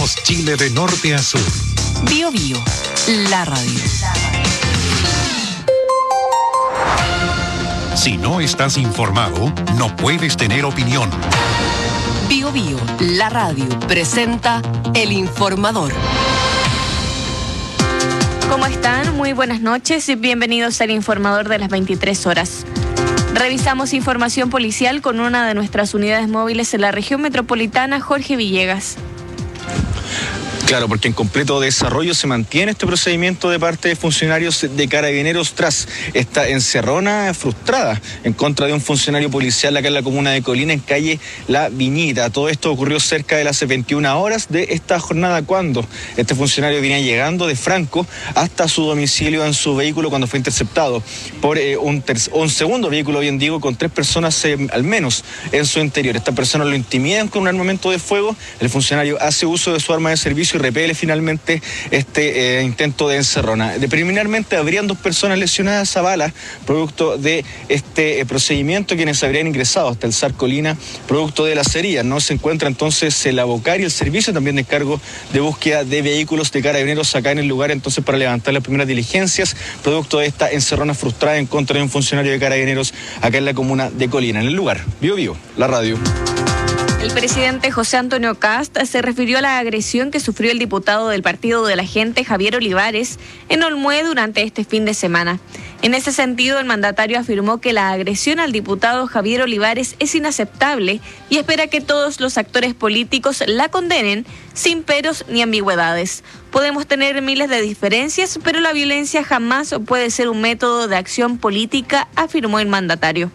Chile de norte a sur. Bio Bio, la radio. Si no estás informado, no puedes tener opinión. Bio Bio, la radio, presenta El Informador. ¿Cómo están? Muy buenas noches y bienvenidos al Informador de las 23 horas. Revisamos información policial con una de nuestras unidades móviles en la región metropolitana, Jorge Villegas. Claro, porque en completo desarrollo se mantiene este procedimiento de parte de funcionarios de Carabineros tras esta encerrona frustrada en contra de un funcionario policial acá en la comuna de Colina, en calle La Viñita. Todo esto ocurrió cerca de las 21 horas de esta jornada, cuando este funcionario venía llegando de Franco hasta su domicilio en su vehículo, cuando fue interceptado por un segundo vehículo, bien digo, con 3 personas al menos en su interior. Estas personas lo intimidan con un armamento de fuego. El funcionario hace uso de su arma de servicio y repele finalmente este intento de encerrona. Preliminarmente habrían 2 personas lesionadas a bala producto de este procedimiento, quienes habrían ingresado hasta el SAR Colina producto de las heridas. No se encuentra entonces el ABOCAR y el servicio también de encargo de búsqueda de vehículos de Carabineros acá en el lugar, entonces para levantar las primeras diligencias producto de esta encerrona frustrada en contra de un funcionario de Carabineros acá en la comuna de Colina. En el lugar, Bio Bio, la radio. El presidente José Antonio Kast se refirió a la agresión que sufrió el diputado del Partido de la Gente, Javier Olivares, en Olmué durante este fin de semana. En ese sentido, el mandatario afirmó que la agresión al diputado Javier Olivares es inaceptable y espera que todos los actores políticos la condenen sin peros ni ambigüedades. Podemos tener miles de diferencias, pero la violencia jamás puede ser un método de acción política, afirmó el mandatario.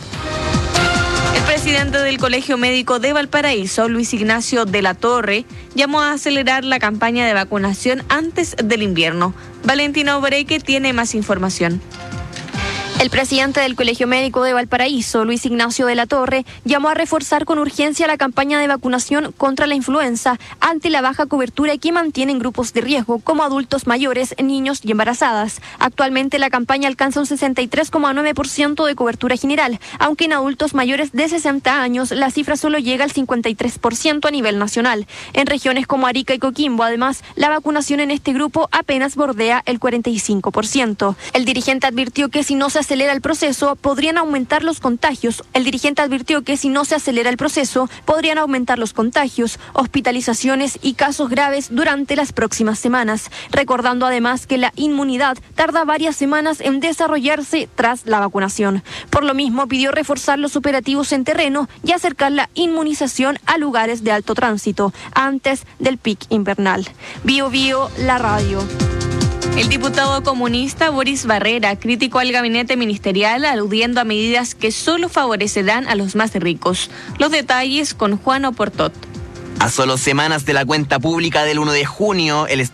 El presidente del Colegio Médico de Valparaíso, Luis Ignacio de la Torre, llamó a acelerar la campaña de vacunación antes del invierno. Valentina Obreque tiene más información. El presidente del Colegio Médico de Valparaíso, Luis Ignacio de la Torre, llamó a reforzar con urgencia la campaña de vacunación contra la influenza ante la baja cobertura que mantienen grupos de riesgo como adultos mayores, niños y embarazadas. Actualmente la campaña alcanza un 63,9% de cobertura general, aunque en adultos mayores de 60 años la cifra solo llega al 53% a nivel nacional. En regiones como Arica y Coquimbo, además, la vacunación en este grupo apenas bordea el 45%. El dirigente advirtió que si no se acelera el proceso, podrían aumentar los contagios. El dirigente advirtió que si no se acelera el proceso, podrían aumentar los contagios, hospitalizaciones y casos graves durante las próximas semanas, recordando además que la inmunidad tarda varias semanas en desarrollarse tras la vacunación. Por lo mismo, pidió reforzar los operativos en terreno y acercar la inmunización a lugares de alto tránsito antes del pic invernal. Bio Bio, la radio. El diputado comunista Boris Barrera criticó al gabinete ministerial aludiendo a medidas que solo favorecerán a los más ricos. Los detalles con Juan Oportot. A solo semanas de la cuenta pública del 1 de junio, el